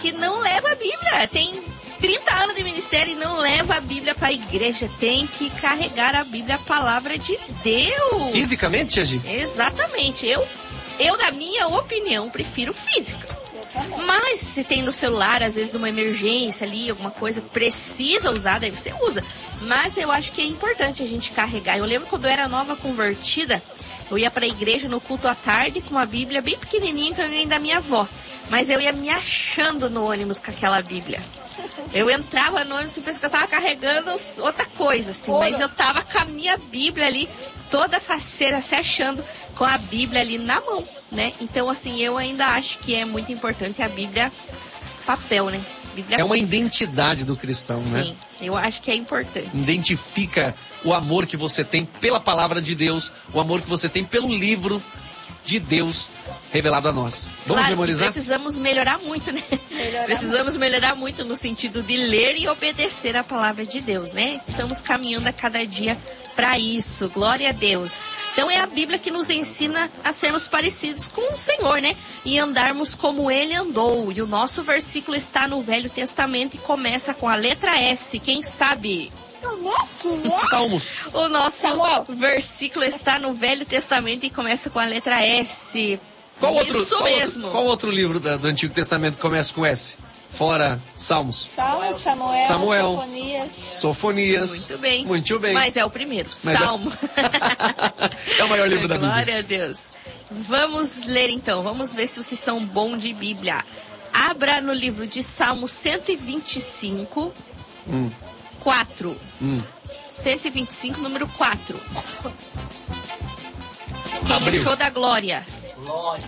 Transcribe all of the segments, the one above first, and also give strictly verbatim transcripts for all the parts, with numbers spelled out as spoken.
que não leva a Bíblia. Tem trinta anos de ministério e não leva a Bíblia para a igreja. Tem que carregar a Bíblia, a palavra de Deus. Fisicamente, Tia Gi? Exatamente. Eu, eu, na minha opinião, prefiro física. Mas se tem no celular, às vezes uma emergência ali, alguma coisa, precisa usar, daí você usa. Mas eu acho que é importante a gente carregar. Eu lembro quando eu era nova convertida, eu ia para a igreja no culto à tarde com uma Bíblia bem pequenininha que eu ganhei da minha avó. Mas eu ia me achando no ônibus com aquela Bíblia. Eu entrava no ônibus e pensava que eu tava carregando outra coisa, assim. Ora. Mas eu tava com a minha Bíblia ali, toda faceira, se achando com a Bíblia ali na mão, né? Então, assim, eu ainda acho que é muito importante a Bíblia papel, né? Bíblia é uma física. Identidade do cristão, Sim, né? Sim, eu acho que é importante. Identifica o amor que você tem pela palavra de Deus, o amor que você tem pelo livro de Deus revelado a nós. Vamos claro memorizar? Precisamos melhorar muito, né? Melhorar precisamos muito. melhorar muito no sentido de ler e obedecer a palavra de Deus, né? Estamos caminhando a cada dia para isso. Glória a Deus. Então é a Bíblia que nos ensina a sermos parecidos com o Senhor, né? E andarmos como Ele andou. E o nosso versículo está no Velho Testamento e começa com a letra S. Quem sabe? Salmos. O nosso Samuel. versículo está no Velho Testamento e começa com a letra S. Qual outro, Isso qual mesmo. Outro, qual outro livro do, do Antigo Testamento que começa com S? Fora Salmos. Salmos, Samuel, Samuel Sofonias. Sofonias. Muito bem. Muito bem. Mas é o primeiro, Mas Salmo. É... é o maior livro da Bíblia. Glória a Deus. Vamos ler então, vamos ver se vocês são bons de Bíblia. Abra no livro de Salmo cento e vinte e cinco, hum. quatro. Hum. cento e vinte e cinco, número quatro. Quem Abriu. achou da glória? Glória.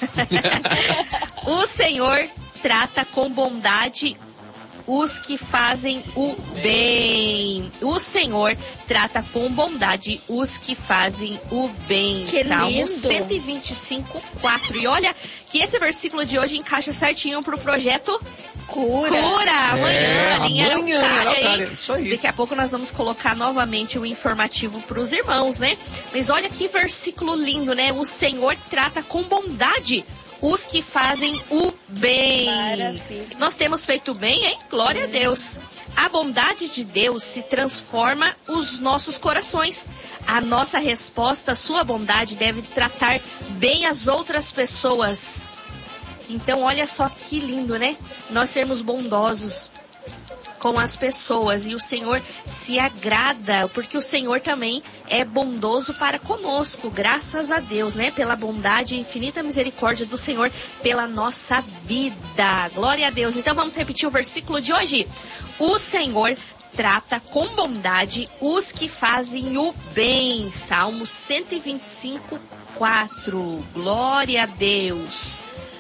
O Senhor trata com bondade os que fazem o bem. O Senhor trata com bondade os que fazem o bem. Que Salmo lindo. cento e vinte e cinco, quatro. E olha que esse versículo de hoje encaixa certinho pro projeto Cura. Cura. Amanhã, é, linha amanhã, Araucária, aí. Isso aí. Daqui a pouco nós vamos colocar novamente o informativo pros irmãos, né? Mas olha que versículo lindo, né? O Senhor trata com bondade os que fazem o bem. Maravilha. Nós temos feito bem, hein? Glória a Deus. A bondade de Deus se transforma os nossos corações. A nossa resposta à sua bondade deve tratar bem as outras pessoas. Então, olha só que lindo, né? Nós sermos bondosos com as pessoas e o Senhor se agrada, porque o Senhor também é bondoso para conosco, graças a Deus, né? Pela bondade e infinita misericórdia do Senhor pela nossa vida. Glória a Deus. Então vamos repetir o versículo de hoje. O Senhor trata com bondade os que fazem o bem. Salmo cento e vinte e cinco, quatro. Glória a Deus.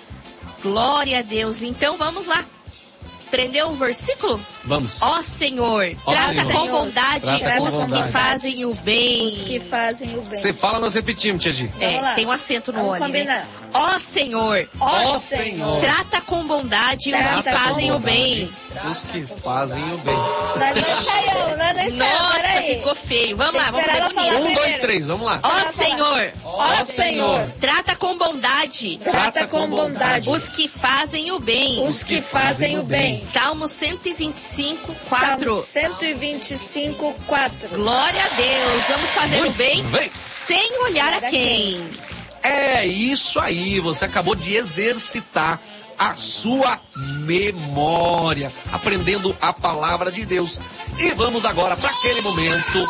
Glória a Deus. Então vamos lá. Prendeu o versículo? Vamos. Ó Senhor, Ó trata Senhor. com bondade Trata os com bondade. que fazem o bem. Os que fazem o bem. Você fala, nós repetimos, Tia Gi. É, tem um acento no Vamos olho, combinar. né? Ó Senhor, Ó Ó Senhor. Senhor. trata com bondade os Trata que com fazem o bondade bem. Os que fazem o bem. Nós não ensaiamos, nós não ensaiamos. Nossa, Peraí. ficou feio. Vamos lá, Tem que vamos esperar fazer ela falar bonito. Um, primeiro. dois, três, vamos lá. Ó Senhor, Ó Senhor. trata com bondade Trata com bondade os que fazem o bem. os que fazem o bem. Salmo cento e vinte e cinco, Salmo quatro. cento e vinte e cinco, quatro. Glória a Deus. Vamos fazer o Muito bem bem. sem olhar a quem. É isso aí, você acabou de exercitar a sua memória, aprendendo a palavra de Deus. E vamos agora para aquele momento,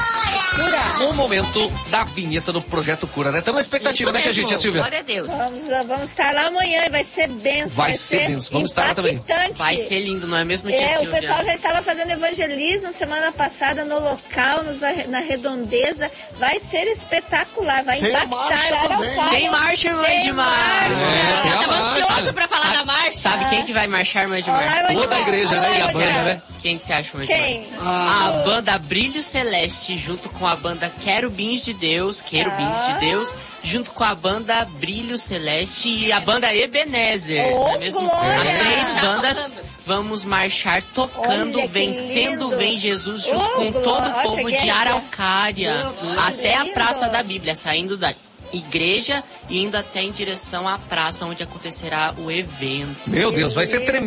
Cura. o momento da vinheta do Projeto Cura, né? Estamos na expectativa, Isso né, tia mesmo. gente, a Silvia? Glória a Deus. Vamos, lá, vamos estar lá amanhã e vai ser benção. Vai ser benção. Vamos estar lá também. impactante. Vai ser lindo, não é mesmo, tia É, o Silvia? pessoal já estava fazendo evangelismo semana passada no local, nos, arre- na redondeza. Vai ser espetacular, vai Tem a impactar marcha a também. Araucária. Tem marcha, irmã Tem Edmar. marcha. É, tem a Eu tava marcha. ansioso pra falar da marcha. Sabe quem que vai marchar, irmã Edmar? Olá, irmã Toda a Edmar. igreja, Olá, né? E a irmã banda, Edmar. né? Quem que você acha, irmã Edmar? Quem? A banda Brilho Celeste, junto com a banda Querubins de Deus, Querubins Ah. de Deus, junto com a banda Brilho Celeste e a banda Ebenezer. Oh, não é mesmo? glória! As três bandas vamos marchar tocando, Olha, que vencendo lindo. Vem Jesus, junto Oh, com glória! todo o Ó, povo cheguei de aqui, ó. Araucária, Oh, até a lindo. Praça da Bíblia, saindo da igreja e indo até em direção à praça onde acontecerá o evento. Meu Deus, vai ser tremendo.